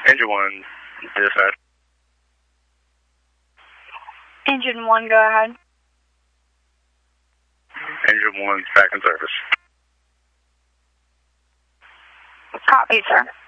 Engine 1, dispatch. Engine 1, go ahead. Engine 1's back in service. Copy, sir.